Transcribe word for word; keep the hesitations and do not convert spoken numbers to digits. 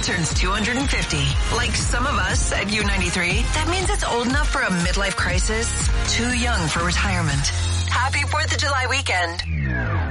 turns two hundred fifty. Like some of us at U ninety-three, that means it's old enough for a midlife crisis, too young for retirement. Happy fourth of July weekend.